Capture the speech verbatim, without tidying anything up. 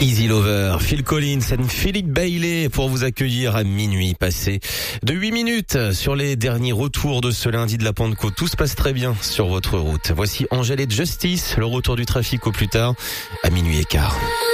Easy Lover, Phil Collins et Philippe Bailey pour vous accueillir à minuit passé de huit minutes sur les derniers retours de ce lundi de la Pentecôte. Tout se passe très bien sur votre route. Voici Angèle et Justice, le retour du trafic au plus tard à minuit et quart.